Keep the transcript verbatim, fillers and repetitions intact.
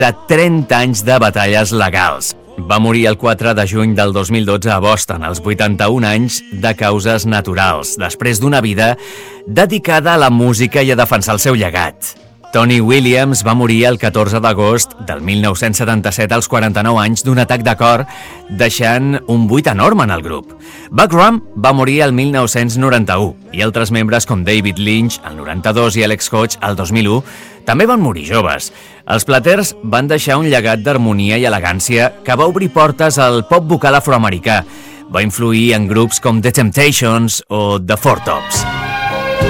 de trenta anys de batalles legals. Va morir el quatre de juny del dos mil dotze a Boston, als vuitanta-un anys, de causes naturals, després d'una vida dedicada a la música i a defensar el seu llegat. Tony Williams va morir el catorze d'agost del mil nou-cents setanta-set als quaranta-nou anys d'un atac de cor, deixant un buit enorme en el grup. Buck Rum va morir el mil nou-cents noranta-u i altres membres com David Lynch, el noranta-dos, i Alex Hodge, el dos mil u, també van morir joves. Els Platters van deixar un llegat d'harmonia i elegància que va obrir portes al pop vocal afroamericà. Va influir en grups com The Temptations o The Four Tops.